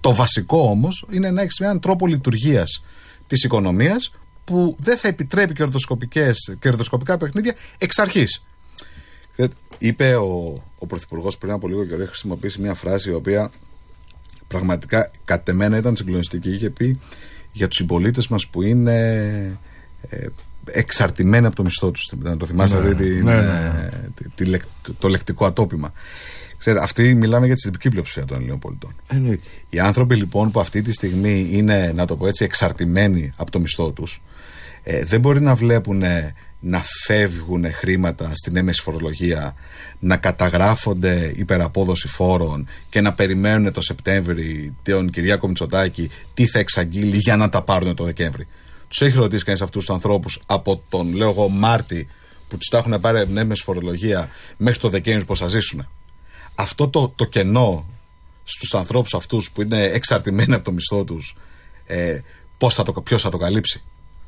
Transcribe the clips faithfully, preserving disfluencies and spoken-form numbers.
Το βασικό όμως είναι να έχεις έναν τρόπο λειτουργίας της οικονομίας που δεν θα επιτρέπει κερδοσκοπικά παιχνίδια εξ αρχής. Είπε ο, ο Πρωθυπουργός πριν από λίγο καιρό, χρησιμοποιήσει μια φράση η οποία πραγματικά κατ' εμένα ήταν συγκλονιστική. Είχε πει για τους συμπολίτες μας που είναι ε, εξαρτημένοι από το μισθό τους. Να το θυμάσαι, ναι, δηλαδή, ναι, ναι. Τη, τη, τη, το λεκτικό ατόπιμα. Ξέρετε, αυτοί μιλάμε για τη τυπική πλειοψηφία των Ελλήνων πολιτών. Mm. Οι άνθρωποι λοιπόν που αυτή τη στιγμή είναι, να το πω έτσι, εξαρτημένοι από το μισθό τους, ε, δεν μπορεί να βλέπουν να φεύγουν χρήματα στην έμεση φορολογία, να καταγράφονται υπεραπόδοση φόρων και να περιμένουν το Σεπτέμβρη τον Κυριάκο Μητσοτάκη τι θα εξαγγείλει για να τα πάρουν το Δεκέμβρη. Τους έχει ρωτήσει κανείς αυτούς τους ανθρώπους από τον, λέω εγώ, Μάρτι που τους τα έχουν πάρει την έμεση φορολογία μέχρι το Δεκέμβρη πώς θα ζήσουν? Αυτό το, το κενό στους ανθρώπους αυτούς που είναι εξαρτημένοι από το μισθό τους, ε, πώς θα το, ποιος θα το καλύψει?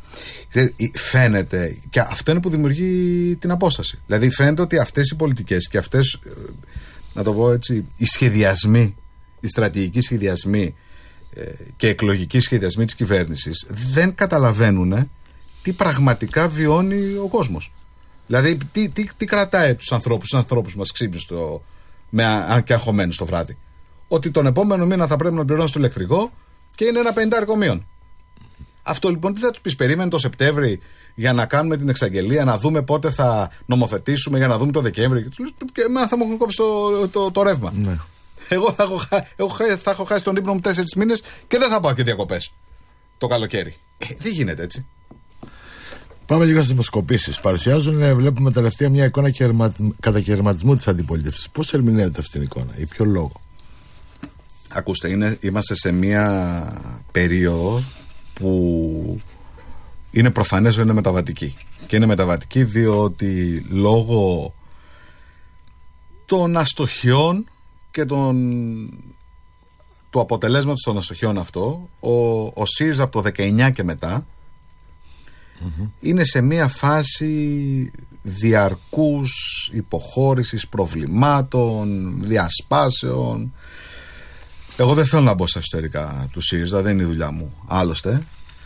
Φαίνεται, και αυτό είναι που δημιουργεί την απόσταση. Δηλαδή φαίνεται ότι αυτές οι πολιτικές και αυτές, να το πω έτσι, οι σχεδιασμοί, οι στρατηγικοί σχεδιασμοί ε, και εκλογικοί σχεδιασμοί της κυβέρνησης δεν καταλαβαίνουν τι πραγματικά βιώνει ο κόσμος. Δηλαδή τι, τι, τι κρατάει τους ανθρώπους, τους ανθρώπους μας ξύπνους στο, με, αν και αγχωμένους το βράδυ? Ότι τον επόμενο μήνα θα πρέπει να πληρώνει το ηλεκτρικό και είναι ένα πενηντάρικο μείον. Αυτό λοιπόν τι θα τους πεις? Περίμενε το Σεπτέμβρη για να κάνουμε την εξαγγελία, να δούμε πότε θα νομοθετήσουμε, για να δούμε το Δεκέμβρη. Και εμένα θα μου έχουν κόψει το, το, το, το ρεύμα. Ναι. Εγώ θα έχω, εγώ θα έχω χάσει τον ύπνο μου τέσσερις μήνες και δεν θα πάω και διακοπές το καλοκαίρι. Ε, δεν γίνεται έτσι. Πάμε λίγο στις δημοσκοπήσεις. Παρουσιάζουν, βλέπουμε τελευταία, μια εικόνα κατακαιρματισμού της αντιπολίτευσης. Πώς ερμηνεύεται αυτή την εικόνα, ή ποιο λόγο? Ακούστε, είναι, είμαστε σε μια περίοδο που είναι προφανές ότι είναι μεταβατική. Και είναι μεταβατική διότι λόγω των αστοχιών και των, του αποτελέσματος των αστοχιών αυτό, ο, ο ΣΥΡΙΖΑ από το δεκαεννιά και μετά mm-hmm. είναι σε μια φάση διαρκούς υποχώρησης προβλημάτων, διασπάσεων. Εγώ δεν θέλω να μπω στα εσωτερικά του ΣΥΡΙΖΑ, δεν είναι η δουλειά μου άλλωστε,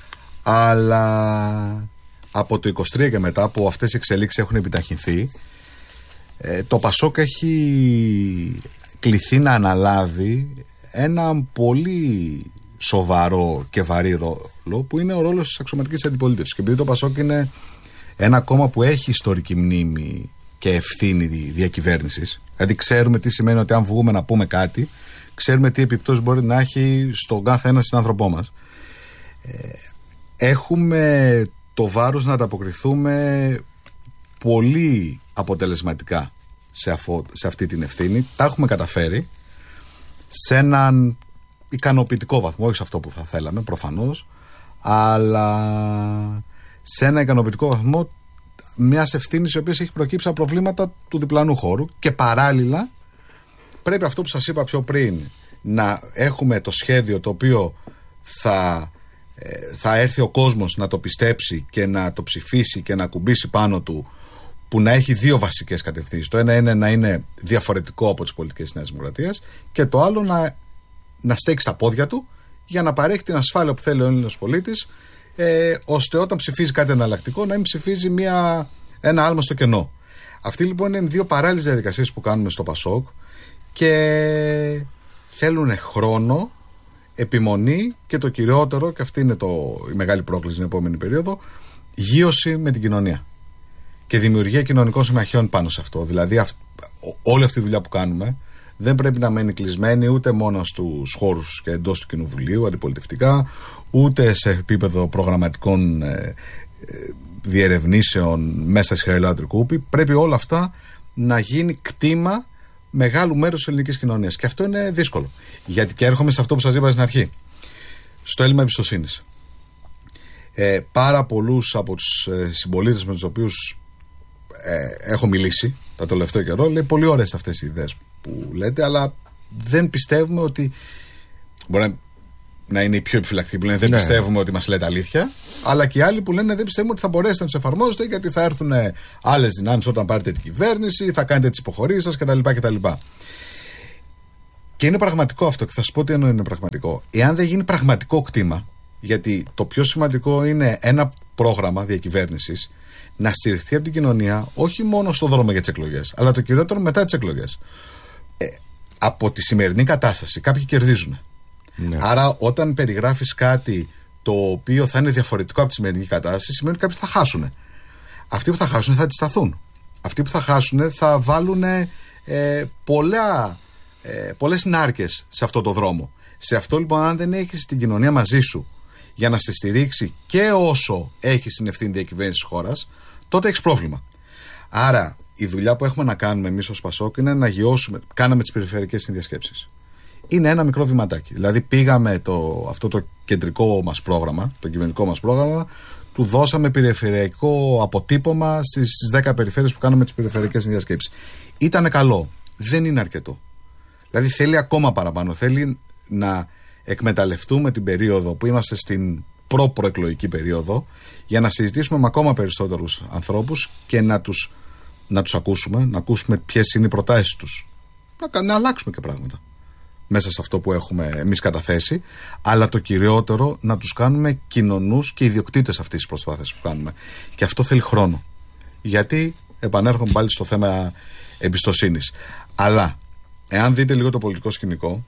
αλλά από το είκοσι τρία και μετά που αυτές οι εξελίξεις έχουν επιταχυνθεί, ε, το ΠΑΣΟΚ έχει κληθεί να αναλάβει ένα πολύ σοβαρό και βαρύ ρόλο που είναι ο ρόλος της αξιωματικής αντιπολίτευσης. Και επειδή το ΠΑΣΟΚ είναι ένα κόμμα που έχει ιστορική μνήμη και ευθύνη διακυβέρνησης, δηλαδή ξέρουμε τι σημαίνει ότι αν βγούμε να πούμε κάτι, ξέρουμε τι επιπτώσεις μπορεί να έχει στον κάθε ένα συνάνθρωπό μας. Ε, έχουμε το βάρος να ανταποκριθούμε πολύ αποτελεσματικά σε, αφο, σε αυτή την ευθύνη. Τα έχουμε καταφέρει σε έναν ικανοποιητικό βαθμό, όχι σε αυτό που θα θέλαμε προφανώς, αλλά σε ένα ικανοποιητικό βαθμό μιας ευθύνης η οποία έχει προκύψει από προβλήματα του διπλανού χώρου. Και παράλληλα πρέπει αυτό που σας είπα πιο πριν, να έχουμε το σχέδιο το οποίο θα, ε, θα έρθει ο κόσμος να το πιστέψει και να το ψηφίσει και να κουμπίσει πάνω του, που να έχει δύο βασικές κατευθύνσεις. Το ένα είναι να είναι διαφορετικό από τις πολιτικές της Νέας Δημοκρατίας και το άλλο να, να στέκει στα πόδια του για να παρέχει την ασφάλεια που θέλει ο Έλληνας πολίτης, ε, ώστε όταν ψηφίζει κάτι εναλλακτικό να μην ψηφίζει μια, ένα άλμα στο κενό. Αυτή λοιπόν είναι δύο παράλληλες διαδικασίες που κάνουμε στο ΠΑΣΟΚ και θέλουν χρόνο, επιμονή και το κυριότερο, και αυτή είναι το, η μεγάλη πρόκληση στην επόμενη περίοδο, γείωση με την κοινωνία και δημιουργία κοινωνικών συμμαχιών πάνω σε αυτό. Δηλαδή αυ, όλη αυτή η δουλειά που κάνουμε δεν πρέπει να μένει κλεισμένη ούτε μόνο στους χώρους και εντός του Κοινοβουλίου αντιπολιτευτικά, ούτε σε επίπεδο προγραμματικών ε, ε, διερευνήσεων μέσα στη Χαριλάου Τρικούπη. Πρέπει όλα αυτά να γίνει κτήμα μεγάλου μέρους της ελληνικής κοινωνίας. Και αυτό είναι δύσκολο. Γιατί, και έρχομαι σε αυτό που σας είπα στην αρχή, στο έλλειμμα εμπιστοσύνης. Ε, πάρα πολλούς από τους ε, συμπολίτες με τους οποίους ε, έχω μιλήσει τα τελευταίο καιρό, λέει πολύ ωραίες αυτές οι ιδέες που λέτε, αλλά δεν πιστεύουμε ότι. Μπορεί να είναι οι πιο επιφυλακτικοί που λένε δεν ναι. πιστεύουμε ότι μας λέτε αλήθεια, αλλά και οι άλλοι που λένε δεν πιστεύουμε ότι θα μπορέσετε να τους εφαρμόσετε, γιατί θα έρθουν άλλες δυνάμεις όταν πάρετε την κυβέρνηση, θα κάνετε τις υποχωρήσεις σας κτλ. κτλ. Και είναι πραγματικό αυτό, και θα σου πω τι εννοώ είναι πραγματικό. Εάν δεν γίνει πραγματικό κτήμα, γιατί το πιο σημαντικό είναι ένα πρόγραμμα διακυβέρνησης να στηριχθεί από την κοινωνία, όχι μόνο στο δρόμο για τις εκλογές, αλλά το κυριότερο μετά τις εκλογές. Ε, από τη σημερινή κατάσταση, κάποιοι κερδίζουν. Ναι. Άρα, όταν περιγράφεις κάτι το οποίο θα είναι διαφορετικό από τη σημερινή κατάσταση, σημαίνει ότι κάποιοι θα χάσουν. Αυτοί που θα χάσουν θα αντισταθούν. Αυτοί που θα χάσουν θα βάλουν ε, πολλά, ε, πολλές νάρκες σε αυτό το δρόμο. Σε αυτό λοιπόν, αν δεν έχεις την κοινωνία μαζί σου για να σε στηρίξει και όσο έχεις την ευθύνη διακυβέρνησης της χώρας, τότε έχεις πρόβλημα. Άρα, η δουλειά που έχουμε να κάνουμε εμείς ως Πασόκ είναι να αγιώσουμε. Κάναμε τις περιφερειακές συνδιασκέψεις. Είναι ένα μικρό βηματάκι. Δηλαδή, πήγαμε το, αυτό το κεντρικό μας πρόγραμμα, το κυβερνητικό μας πρόγραμμα, του δώσαμε περιφερειακό αποτύπωμα στις δέκα περιφέρειες που κάναμε τις περιφερειακές συνδιασκέψεις. Ήτανε καλό. Δεν είναι αρκετό. Δηλαδή, θέλει ακόμα παραπάνω. Θέλει να εκμεταλλευτούμε την περίοδο που είμαστε στην προ-προεκλογική περίοδο για να συζητήσουμε με ακόμα περισσότερους ανθρώπους και να τους, να τους ακούσουμε, να ακούσουμε ποιες είναι οι προτάσεις τους. Να, να αλλάξουμε και πράγματα μέσα σε αυτό που έχουμε εμείς καταθέσει, αλλά το κυριότερο να τους κάνουμε κοινωνούς και ιδιοκτήτες αυτής της προσπάθειας που κάνουμε. Και αυτό θέλει χρόνο. Γιατί επανέρχομαι πάλι στο θέμα εμπιστοσύνης. Αλλά εάν δείτε λίγο το πολιτικό σκηνικό,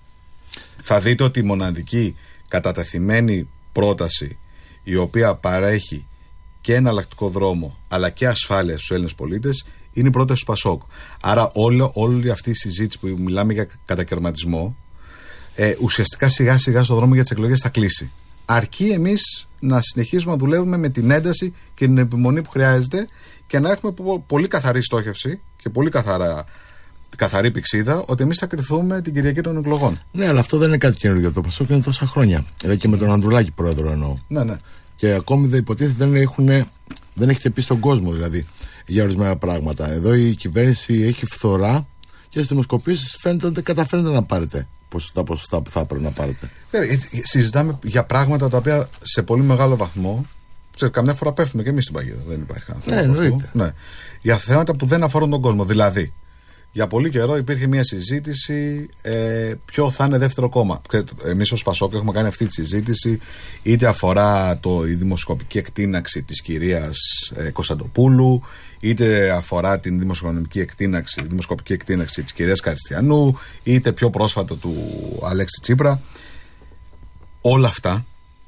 θα δείτε ότι η μοναδική κατατεθειμένη πρόταση η οποία παρέχει και εναλλακτικό δρόμο αλλά και ασφάλεια στους Έλληνες πολίτες είναι η πρόταση του Πασόκ. Άρα όλη, όλη αυτή η συζήτηση που μιλάμε για κατακαιρματισμό ε, ουσιαστικά σιγά σιγά στο δρόμο για τις εκλογές θα κλείσει. Αρκεί εμείς να συνεχίσουμε να δουλεύουμε με την ένταση και την επιμονή που χρειάζεται και να έχουμε πολύ καθαρή στόχευση και πολύ καθαρά καθαρή πηξίδα ότι εμείς θα κρυθούμε την Κυριακή των εκλογών. Ναι, αλλά αυτό δεν είναι κάτι καινούργιο. Το Πασόκ είναι τόσα χρόνια. Δηλαδή και με τον Ανδρουλάκη πρόεδρο εννοώ. Ναι, ναι. Και ακόμη δεν υποτίθεται δεν, έχουν, δεν έχετε πει στον κόσμο δηλαδή για ορισμένα πράγματα. Εδώ η κυβέρνηση έχει φθορά και στις δημοσκοπήσεις φαίνεται ότι καταφέρνετε να πάρετε τα ποσοστά που θα έπρεπε να πάρετε. Ε, συζητάμε για πράγματα τα οποία σε πολύ μεγάλο βαθμό. Σε καμιά φορά πέφτουμε και εμείς στην παγίδα. Δεν υπάρχει κανένα θέμα. Ναι, ναι. Για θέματα που δεν αφορούν τον κόσμο. Δηλαδή, για πολύ καιρό υπήρχε μια συζήτηση ε, ποιο θα είναι δεύτερο κόμμα. Εμείς ως Πασόκ έχουμε κάνει αυτή τη συζήτηση, είτε αφορά το, η δημοσκοπική εκτείναξη της κυρίας ε, Κωνσταντοπούλου, είτε αφορά την δημοσιονομική εκτείναξη, δημοσκοπική εκτείναξη της κυρίας Καριστιανού, είτε πιο πρόσφατα του Αλέξη Τσίπρα. Όλα αυτά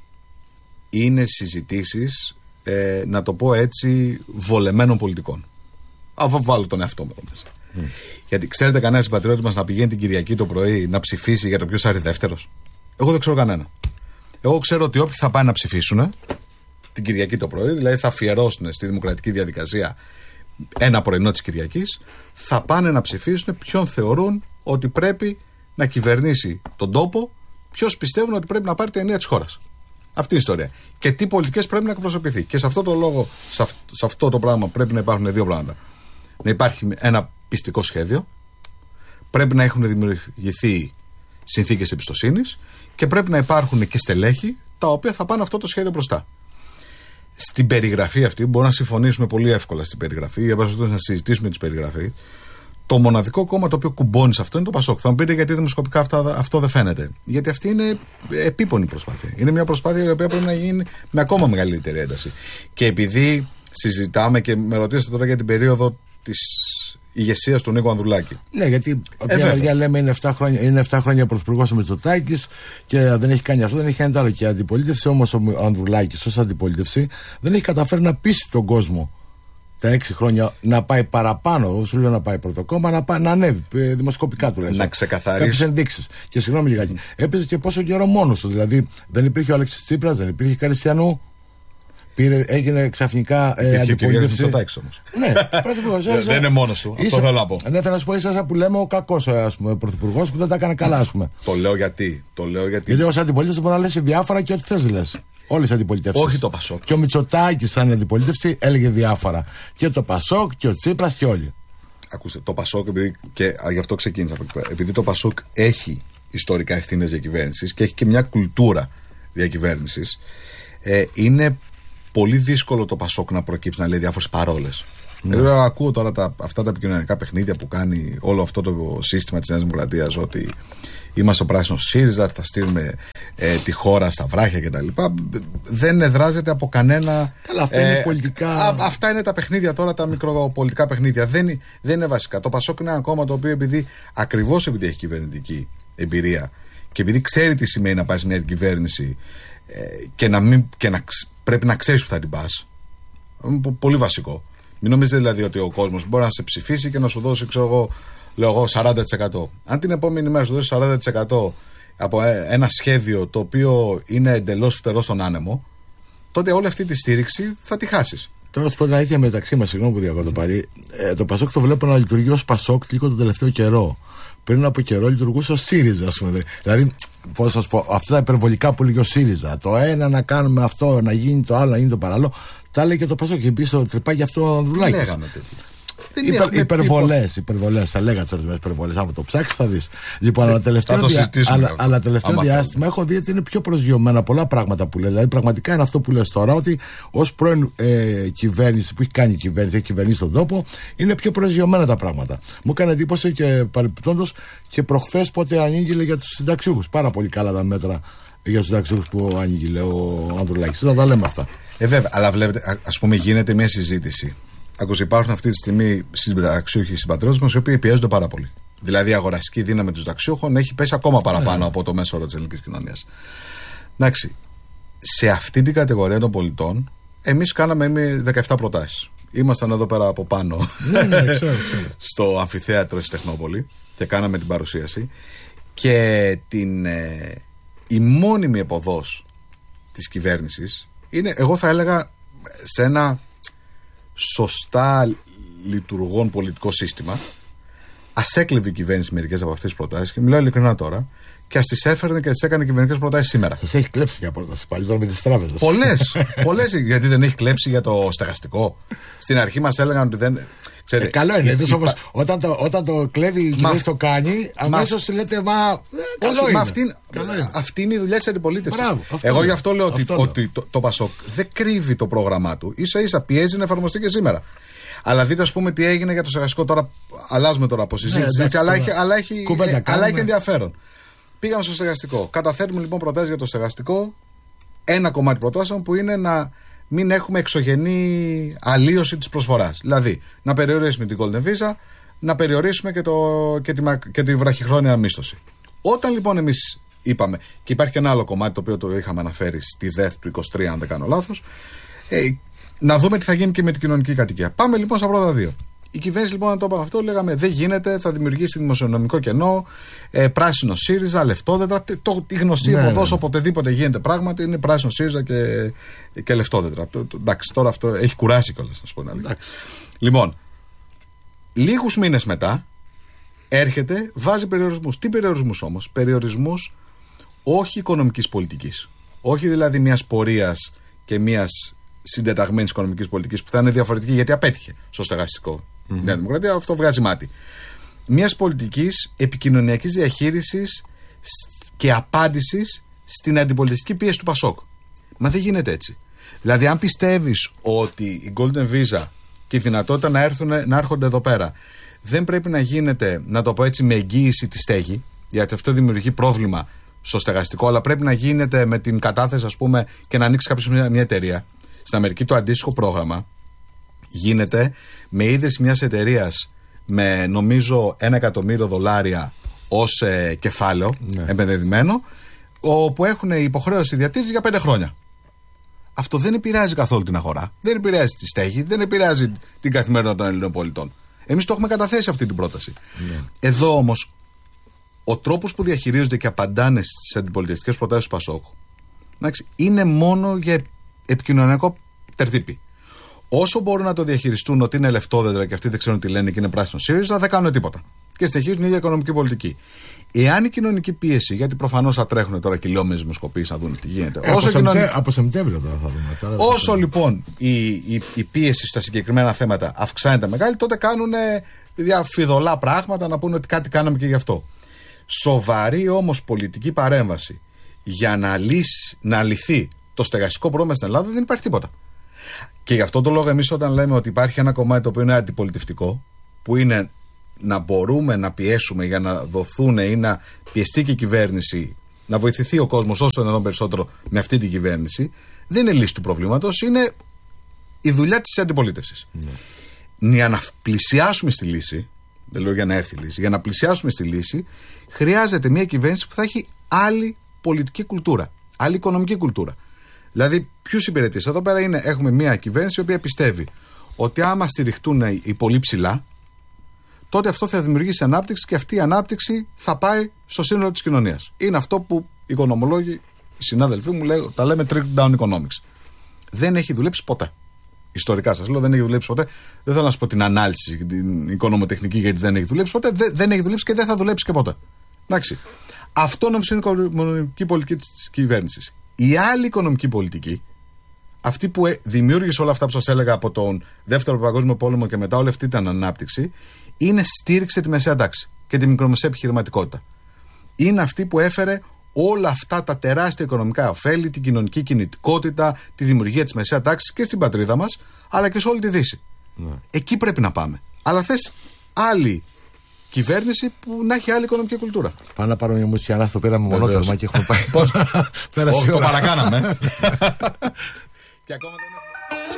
είναι συζητήσεις, ε, να το πω έτσι, βολεμένων πολιτικών. Αφού βάλω τον εαυτό μου εδώ μέσα. Mm. Γιατί ξέρετε κανένα συμπατριώτη μας να πηγαίνει την Κυριακή το πρωί να ψηφίσει για το ποιος θα είναι δεύτερος? Εγώ δεν ξέρω κανένα. Εγώ ξέρω ότι όποιοι θα πάνε να ψηφίσουν την Κυριακή το πρωί, δηλαδή θα αφιερώσουν στη δημοκρατική διαδικασία ένα πρωινό της Κυριακής, θα πάνε να ψηφίσουν ποιον θεωρούν ότι πρέπει να κυβερνήσει τον τόπο, ποιος πιστεύουν ότι πρέπει να πάρει τα ενία της χώρας. Αυτή η ιστορία. Και τι πολιτικές πρέπει να εκπροσωπηθεί. Και σε αυτό το λόγο, σε, αυ, σε αυτό το πράγμα πρέπει να υπάρχουν δύο πράγματα. Να υπάρχει ένα πιστικό σχέδιο, πρέπει να έχουν δημιουργηθεί συνθήκες εμπιστοσύνης και πρέπει να υπάρχουν και στελέχη τα οποία θα πάνε αυτό το σχέδιο μπροστά. Στην περιγραφή αυτή, μπορούμε να συμφωνήσουμε πολύ εύκολα στην περιγραφή, για να συζητήσουμε τις περιγραφή. Το μοναδικό κόμμα το οποίο κουμπώνει σε αυτό είναι το Πασόκ. Θα μου πείτε γιατί δημοσκοπικά αυτά, αυτό δεν φαίνεται. Γιατί αυτή είναι επίπονη προσπάθεια. Είναι μια προσπάθεια η οποία πρέπει να γίνει με ακόμα μεγαλύτερη ένταση. Και επειδή συζητάμε και με ρωτήσατε τώρα για την περίοδο της ηγεσίας του Νίκου Ανδρουλάκη. Ναι, γιατί από μια μεριά λέμε είναι εφτά χρόνια, είναι εφτά χρόνια πρωθυπουργός ο Μητσοτάκης και δεν έχει κάνει αυτό, δεν έχει κάνει το άλλο. Και η αντιπολίτευση όμως ο Ανδρουλάκης ως αντιπολίτευση δεν έχει καταφέρει να πείσει τον κόσμο τα έξι χρόνια να πάει παραπάνω. Δεν σου λέω να πάει πρώτο κόμμα, να, πάει, να ανέβει δημοσκοπικά τουλάχιστον. Να ξεκαθαρίσει. Κάποιες ενδείξεις. Και συγγνώμη λιγάκι. Mm. Έπαιζε και πόσο καιρό μόνος του. Δηλαδή δεν υπήρχε ο Αλέξης Τσίπρας, δεν υπήρχε Καριστιανού. Πήρε, έγινε ξαφνικά ε, αντιπολίτευση. Ναι, δεν είναι μόνος του. Αυτό θέλω να πω. Ναι, θέλω να σου πω, ίσα που λέμε ο κακός πρωθυπουργός που δεν τα έκανε καλά, ας πούμε. Το λέω γιατί. Το λέω γιατί. Γιατί ως αντιπολίτευση μπορεί να λες διάφορα και ό,τι θες λες. Όλες οι αντιπολιτεύσεις. Όχι το Πασόκ. Και ο Μητσοτάκης, σαν αντιπολίτευση, έλεγε διάφορα. Και το Πασόκ και ο Τσίπρας και όλοι. Ακούστε, το Πασόκ, επειδή, και γι' αυτό ξεκίνησα από εκεί πέρα. Επειδή το Πασόκ έχει ιστορικά ευθύνες διακυβέρνησης και έχει και μια κουλτούρα διακυβέρνησης, ε, είναι πολύ δύσκολο το Πασόκ να προκύψει να λέει διάφορες παρόλες. Ναι. Εγώ ακούω τώρα τα, αυτά τα επικοινωνιακά παιχνίδια που κάνει όλο αυτό το σύστημα της Νέας Δημοκρατίας, ότι είμαστε ο πράσινος ΣΥΡΙΖΑ, θα στείλουμε ε, τη χώρα στα βράχια κτλ. Δεν εδράζεται από κανένα. Καλά, αυτά ε, είναι πολιτικά. Α, αυτά είναι τα παιχνίδια τώρα, τα μικροπολιτικά παιχνίδια. Δεν, δεν είναι βασικά. Το ΠΑΣΟΚ είναι ένα κόμμα το οποίο, επειδή ακριβώς επειδή έχει κυβερνητική εμπειρία και επειδή ξέρει τι σημαίνει να πάρει μια κυβέρνηση ε, και, να μην, και να πρέπει να ξέρει που θα την πας. Πολύ βασικό. Μην νομίζετε δηλαδή ότι ο κόσμος μπορεί να σε ψηφίσει και να σου δώσει, ξέρω εγώ, λέω εγώ, σαράντα τοις εκατό. Αν την επόμενη μέρα σου δώσει σαράντα τοις εκατό από ένα σχέδιο το οποίο είναι εντελώς φτερό στον άνεμο, τότε όλη αυτή τη στήριξη θα τη χάσεις. Τώρα σου πω την αλήθεια μεταξύ μας, συγγνώμη που διακόπτω πάλι. Ε, το Πασόκ το βλέπω να λειτουργεί ως Πασόκ λίγο τον τελευταίο καιρό. Πριν από καιρό λειτουργούσε ως ΣΥΡΙΖΑ, ας πούμε. Δηλαδή, πώς θα σας πω, αυτά τα υπερβολικά που λέγει ο ΣΥΡΙΖΑ. Το ένα να κάνουμε αυτό, να γίνει το άλλο, να γίνει το παράλληλο. Τα λέει και το Πασόκ και πίσω το τρυπάκι αυτό ο Ανδρουλάκης. Λέγαμε τέτοια. Υπερ, υπερβολές, υπερβολές. Θα λέγατε τις ορισμένες υπερβολές. Αν το ψάξει, θα δεις. Λοιπόν, αλλά τελευταίο, δια... αλλά, αλλά τελευταίο διάστημα έχω δει ότι είναι πιο προσγειωμένα πολλά πράγματα που λέει. Δηλαδή, πραγματικά είναι αυτό που λες τώρα, ότι ως πρώην ε, κυβέρνηση που έχει κάνει η κυβέρνηση, έχει κυβερνήσει τον τόπο, είναι πιο προσγειωμένα τα πράγματα. Μου έκανε εντύπωση και παρεπιπτόντως και προχθές πότε ανήγγειλε για τους συνταξιούχους. Πάρα πολύ καλά τα μέτρα για τους συνταξιούχους που ανήγγειλε ο Ανδρουλάκης. Θα τα λέμε αυτά. Ε, βέβαια, αλλά βλέπετε, ας πούμε, γίνεται μια συζήτηση. Ακούστε, υπάρχουν αυτή τη στιγμή συνταξιούχοι συμπατριώτες μας οι οποίοι πιέζονται πάρα πολύ. Δηλαδή, η αγοραστική δύναμη των συνταξιούχων έχει πέσει ακόμα παραπάνω yeah. από το μέσο όρο της ελληνικής κοινωνίας. Εντάξει, σε αυτή την κατηγορία των πολιτών, εμείς κάναμε δεκαεπτά προτάσεις. Ήμασταν εδώ πέρα από πάνω, ναι, ναι, ξέρω, ξέρω. στο αμφιθέατρο στη Τεχνόπολη και κάναμε την παρουσίαση. Και την, ε, η μόνιμη επωδός της κυβέρνησης είναι, εγώ θα έλεγα, σε ένα σωστά λειτουργών πολιτικό σύστημα, ας έκλεβε η κυβέρνηση μερικές από αυτές τις προτάσεις, και μιλάω ειλικρινά τώρα, και ας τις έφερνε και τις έκανε κυβερνητικές προτάσεις σήμερα. Σας έχει κλέψει για πρόταση πάλι τώρα με τις τράπεζες. Πολλές, πολλές, γιατί δεν έχει κλέψει για το στεγαστικό. Στην αρχή μας έλεγαν ότι δεν. Ξέρετε, ε, καλό είναι. Υπα... Όμως, όταν, το, όταν το κλέβει η κυβέρνηση το κάνει, αμέσως μα... λέτε, μα. Ε, καλό όχι, είναι. Μα αυτή, καλό είναι. Αυτή είναι η δουλειά της αντιπολίτευσης. Εγώ λέω. γι' αυτό λέω αυτό ότι, ότι το, το Πασόκ δεν κρύβει το πρόγραμμά του. Ίσα ίσα πιέζει να εφαρμοστεί και σήμερα. Αλλά δείτε, ας πούμε, τι έγινε για το στεγαστικό τώρα. Αλλάζουμε τώρα από συζήτηση, ναι, αλλά, έχει, αλλά, έχει, ε, αλλά έχει ενδιαφέρον. Πήγαμε στο στεγαστικό. Καταθέτουμε λοιπόν προτάσεις για το στεγαστικό. Ένα κομμάτι προτάσεων που είναι να μην έχουμε εξωγενή αλλίωση της προσφοράς. Δηλαδή, να περιορίσουμε την Golden Visa, να περιορίσουμε και, το, και, τη, και τη βραχυχρόνια μίσθωση. Όταν λοιπόν εμείς είπαμε, και υπάρχει και ένα άλλο κομμάτι το οποίο το είχαμε αναφέρει στη ΔΕΘ του είκοσι τρία, αν δεν κάνω λάθος, ε, να δούμε τι θα γίνει και με την κοινωνική κατοικία. Πάμε λοιπόν στα πρώτα δύο. Η κυβέρνηση λοιπόν, να το είπαμε αυτό, λέγαμε δεν γίνεται, θα δημιουργήσει δημοσιονομικό κενό, ε, πράσινο ΣΥΡΙΖΑ, λεφτόδεντρα. Το, τη γνωστή ναι, επωδός, ναι. Οποτεδήποτε γίνεται πράγματι, είναι πράσινο ΣΥΡΙΖΑ και, και λεφτόδεντρα. Το, το, εντάξει, τώρα αυτό έχει κουράσει κιόλας, να σου πω ένα λίγο. Λοιπόν, λίγους μήνες μετά έρχεται, βάζει περιορισμούς. Τι περιορισμούς όμως? Περιορισμούς όχι οικονομικής πολιτικής. Όχι δηλαδή μιας πορείας και μιας συντεταγμένης οικονομικής πολιτικής που θα είναι διαφορετική, γιατί απέτυχε στο στεγαστικό. Mm-hmm. Νέα Δημοκρατία, αυτό βγάζει μάτι. Μιας πολιτικής επικοινωνιακής διαχείρισης και απάντησης στην αντιπολιτευτική πίεση του Πασόκ. Μα δεν γίνεται έτσι. Δηλαδή, αν πιστεύεις ότι η Golden Visa και η δυνατότητα να, έρθουν, να έρχονται εδώ πέρα δεν πρέπει να γίνεται, να το πω έτσι, με εγγύηση τη στέγη, γιατί αυτό δημιουργεί πρόβλημα στο στεγαστικό, αλλά πρέπει να γίνεται με την κατάθεση, ας πούμε, και να ανοίξει κάποιος μια, μια εταιρεία. Στην Αμερική το αντίστοιχο πρόγραμμα γίνεται με ίδρυση μιας εταιρείας με νομίζω ένα εκατομμύριο δολάρια ως ε, κεφάλαιο ναι. επενδυμένο, όπου έχουν υποχρέωση διατήρηση για πέντε χρόνια. Αυτό δεν επηρεάζει καθόλου την αγορά, δεν επηρεάζει τη στέγη, δεν επηρεάζει την καθημερινότητα των Ελλήνων πολιτών. Εμείς το έχουμε καταθέσει αυτή την πρόταση. Ναι. Εδώ όμως ο τρόπος που διαχειρίζονται και απαντάνε στις αντιπολιτευτικές προτάσεις του Πασόκ είναι μόνο για επικοινωνιακό τερτύπι. Όσο μπορούν να το διαχειριστούν ότι είναι λεφτόδεντρα και αυτοί δεν ξέρουν τι λένε και είναι πράσινο ΣΥΡΙΖΑ, δεν κάνουν τίποτα. Και συνεχίζουν την ίδια οικονομική πολιτική. Εάν η κοινωνική πίεση, γιατί προφανώς θα τρέχουν τώρα κυλιόμενες δημοσκοπήσεις να δουν τι γίνεται. Ε, όσο από, κοινωνι... Σεπτέ... από Σεπτέμβριο τώρα θα δούμε. Τώρα όσο θα... λοιπόν η, η, η πίεση στα συγκεκριμένα θέματα αυξάνεται μεγάλη, τότε κάνουν διαφιδωλά πράγματα να πούνε ότι κάτι κάναμε και γι' αυτό. Σοβαρή όμως πολιτική παρέμβαση για να, λύσει, να λυθεί το στεγαστικό πρόβλημα στην Ελλάδα δεν υπάρχει τίποτα. Και γι' αυτό το λόγο, εμείς όταν λέμε ότι υπάρχει ένα κομμάτι το οποίο είναι αντιπολιτευτικό, που είναι να μπορούμε να πιέσουμε για να δοθούν ή να πιεστεί και η κυβέρνηση, να βοηθηθεί ο κόσμος όσο δυνατόν περισσότερο με αυτή την κυβέρνηση, δεν είναι λύση του προβλήματος, είναι η δουλειά της αντιπολίτευσης. Ναι. Για να πλησιάσουμε στη λύση, δεν λέω για να έρθει η λύση, για να πλησιάσουμε στη λύση, χρειάζεται μια κυβέρνηση που θα έχει άλλη πολιτική κουλτούρα, άλλη οικονομική κουλτούρα. Δηλαδή, ποιους υπηρετήσει? Εδώ πέρα είναι, έχουμε μια κυβέρνηση η οποία πιστεύει ότι άμα στηριχτούν οι πολύ ψηλά, τότε αυτό θα δημιουργήσει ανάπτυξη και αυτή η ανάπτυξη θα πάει στο σύνολο της κοινωνίας. Είναι αυτό που οι οικονομολόγοι, οι συνάδελφοί μου, λέει, τα λέμε trickle down economics. Δεν έχει δουλέψει ποτέ. Ιστορικά σας λέω, δεν έχει δουλέψει ποτέ. Δεν θέλω να σας πω την ανάλυση, την οικονομοτεχνική, γιατί δεν έχει δουλέψει ποτέ. Δεν, δεν έχει δουλέψει και δεν θα δουλέψει και ποτέ. Εντάξει. Αυτό όμως είναι η οικονομική πολιτική της κυβέρνησης. Η άλλη οικονομική πολιτική, αυτή που δημιούργησε όλα αυτά που σας έλεγα από τον Δεύτερο Παγκόσμιο Πόλεμο και μετά όλη αυτή την ανάπτυξη, είναι στήριξε τη μεσαία τάξη και τη μικρομεσαία επιχειρηματικότητα. Είναι αυτή που έφερε όλα αυτά τα τεράστια οικονομικά ωφέλη, την κοινωνική κινητικότητα, τη δημιουργία της μεσαίας τάξης και στην πατρίδα μας, αλλά και σε όλη τη Δύση. Ναι. Εκεί πρέπει να πάμε. Αλλά θες άλλη κυβέρνηση που να έχει άλλη οικονομική κουλτούρα. Πάμε να πάρουμε μια μουσική, αλλά αυτό πήραμε μονότερμα και έχουμε πάει. Πώς? Όχι, το παρακάναμε. Και ακόμα δεν